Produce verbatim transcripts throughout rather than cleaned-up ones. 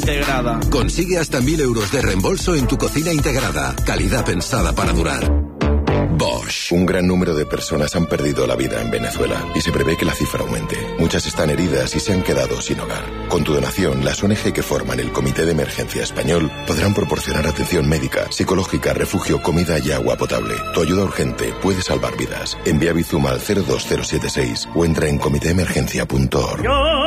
integrada. Consigue hasta mil euros de reembolso en tu cocina integrada. Calidad pensada para durar. Bosch. Un gran número de personas han perdido la vida en Venezuela y se prevé que la cifra aumente. Muchas están heridas y se han quedado sin hogar. Con tu donación, las O N G que forman el Comité de Emergencia Español podrán proporcionar atención médica, psicológica, refugio, comida y agua potable. Tu ayuda urgente puede salvar vidas. Envía Bizum al cero dos cero siete seis o entra en comité emergencia punto org.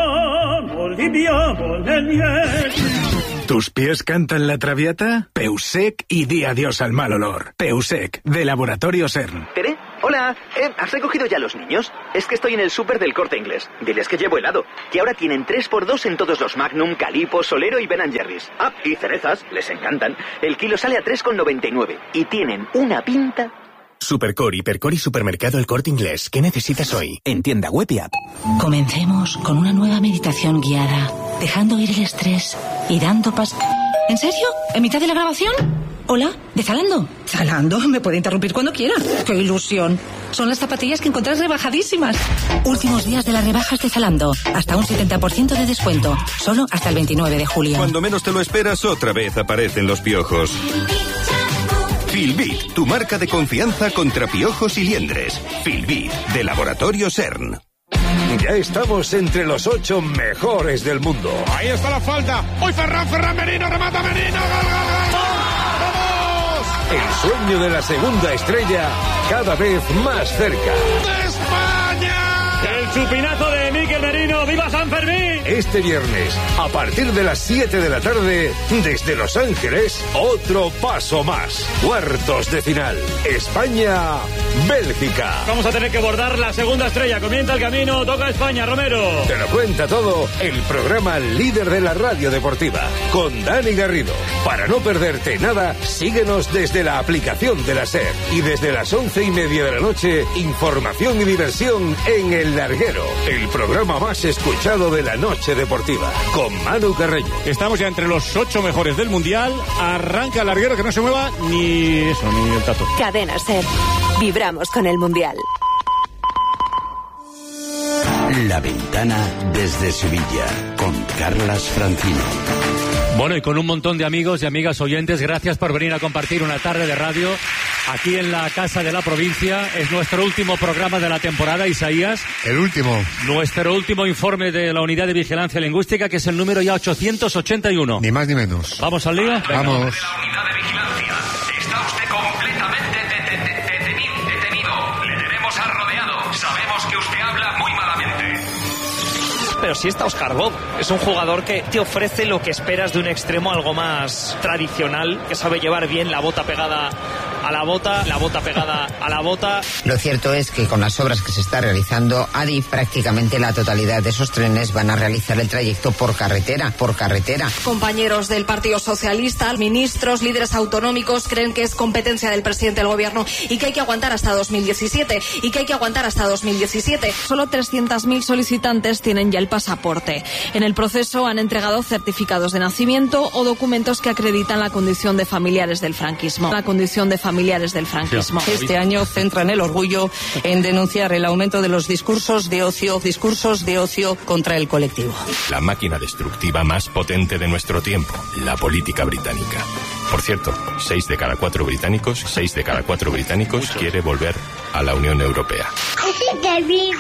¿Tus pies cantan la traviata? Peusec y di adiós al mal olor. Peusec, de Laboratorio CERN. ¿Tere? Hola, eh, ¿has recogido ya los niños? Es que estoy en el súper del Corte Inglés. Diles que llevo helado, que ahora tienen tres por dos en todos los Magnum, Calippo, Solero y Ben and Jerry's. Ah, y cerezas, les encantan. El kilo sale a tres con noventa y nueve y tienen una pinta... Supercore, Hipercore y Supermercado El Corte Inglés. ¿Qué necesitas hoy? En tienda web y app. Comencemos con una nueva meditación guiada, dejando ir el estrés y dando pas... ¿En serio? ¿En mitad de la grabación? Hola, ¿de Zalando? Zalando, me puede interrumpir cuando quiera. ¡Qué ilusión! Son las zapatillas que encontrás rebajadísimas. Últimos días de las rebajas de Zalando. Hasta un setenta por ciento de descuento. Solo hasta el veintinueve de julio. Cuando menos te lo esperas, otra vez aparecen los piojos. Filbit, tu marca de confianza contra piojos y liendres. Filbit, de Laboratorio CERN. Ya estamos entre los ocho mejores del mundo. Ahí está la falta. Hoy Ferran, Ferran Merino, remata Merino. ¡Gol, gol, gol! ¡Vamos! El sueño de la segunda estrella cada vez más cerca. ¡De España! El chupinazo de Mikel Merino. ¡Viva San Fermín! Este viernes, a partir de las siete de la tarde, desde Los Ángeles, otro paso más. Cuartos de final. España, Bélgica. Vamos a tener que bordar la segunda estrella. Comienza el camino, toca España, Romero. Te lo cuenta todo el programa líder de la radio deportiva, con Dani Garrido. Para no perderte nada, síguenos desde la aplicación de la SER. Y desde las once y media de la noche, información y diversión en El Larguero, el programa más escuchado de la noche deportiva, con Manu Carreño. Estamos ya entre los ocho mejores del Mundial. Arranca el Larguero, que no se mueva ni eso, ni el tato. Cadena SER. Vibramos con el Mundial. La Ventana desde Sevilla, con Carlas Francino. Bueno, y con un montón de amigos y amigas oyentes, gracias por venir a compartir una tarde de radio aquí en la Casa de la Provincia. Es nuestro último programa de la temporada, Isaías. El último. Nuestro último informe de la Unidad de Vigilancia Lingüística, que es el número ya ochocientos ochenta y uno. Ni más ni menos. ¿Vamos al lío? Venga. Vamos. De la Unidad de Vigilancia. Está usted completamente detenido. detenido. Le tenemos arrodeado. Sabemos que usted habla muy malamente. Pero sí está Óscar Bob. Es un jugador que te ofrece lo que esperas de un extremo, algo más tradicional, que sabe llevar bien la bota pegada a la bota, la bota pegada a la bota. Lo cierto es que con las obras que se está realizando, Adif, prácticamente la totalidad de esos trenes van a realizar el trayecto por carretera, por carretera. Compañeros del Partido Socialista, ministros, líderes autonómicos creen que es competencia del presidente del gobierno y que hay que aguantar hasta dos mil diecisiete y que hay que aguantar hasta dos mil diecisiete. Solo trescientos mil solicitantes tienen ya el pasaporte. En el proceso han entregado certificados de nacimiento o documentos que acreditan la condición de familiares del franquismo. La condición de familiares del franquismo. Este año centran el orgullo en denunciar el aumento de los discursos de ocio, discursos de ocio contra el colectivo. La máquina destructiva más potente de nuestro tiempo, la política británica. Por cierto, seis de cada cuatro británicos, seis de cada cuatro británicos quiere volver a la Unión Europea. Es terrible.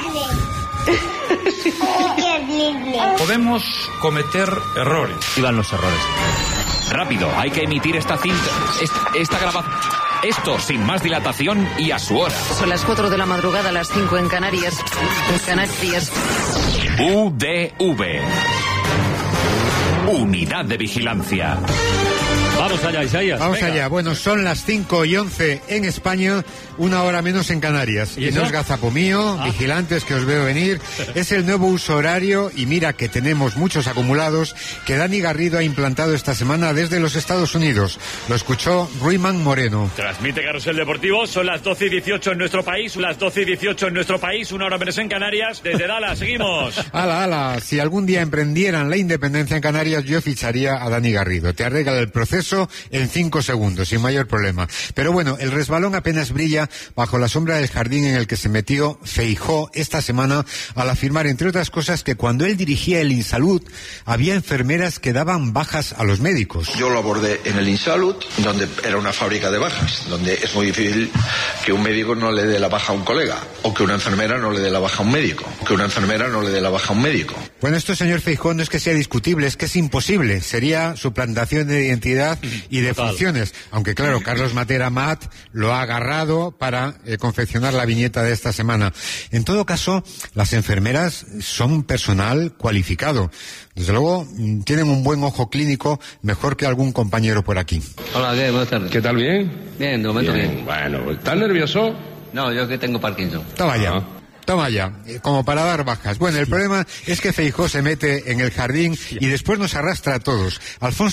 Podemos cometer errores. Y van los errores. Rápido, hay que emitir esta cinta, esta, esta grabación. Esto sin más dilatación y a su hora. Son las cuatro de la madrugada, las cinco en Canarias. En Canarias. U D V. Unidad de Vigilancia. Vamos allá, Isaías. Vamos venga. allá. Bueno, son las cinco y once en España, una hora menos en Canarias. ¿Y, y no es gazapo mío, ah. vigilantes que os veo venir. Es el nuevo uso horario y mira que tenemos muchos acumulados que Dani Garrido ha implantado esta semana desde los Estados Unidos. Lo escuchó Ruiman Moreno. Transmite Carrusel Deportivo, son las doce y dieciocho en nuestro país, las doce y dieciocho en nuestro país, una hora menos en Canarias. Desde Dallas, seguimos. Ala, ala, si algún día emprendieran la independencia en Canarias, yo ficharía a Dani Garrido. Te arregla el proceso regreso en cinco segundos, sin mayor problema. Pero bueno, el resbalón apenas brilla bajo la sombra del jardín en el que se metió Feijóo esta semana al afirmar, entre otras cosas, que cuando él dirigía el Insalud había enfermeras que daban bajas a los médicos. Yo lo abordé en el Insalud, donde era una fábrica de bajas, donde es muy difícil que un médico no le dé la baja a un colega, o que una enfermera no le dé la baja a un médico, o que una enfermera no le dé la baja a un médico. Bueno, esto, señor Feijóo, no es que sea discutible, es que es imposible. Sería suplantación de identidad y de Total. funciones. Aunque claro, Carlos Matera Mat lo ha agarrado para eh, confeccionar la viñeta de esta semana. En todo caso, las enfermeras son personal cualificado. Desde luego, tienen un buen ojo clínico, mejor que algún compañero por aquí. Hola, ¿qué? Buenas tardes. ¿Qué tal, bien? Bien, de momento bien. bien. Bueno, ¿estás nervioso? No, yo que tengo Parkinson. Toma ya. Ah. Toma ya, como para dar bajas. Bueno, el problema es que Feijóo se mete en el jardín y después nos arrastra a todos. Alfonso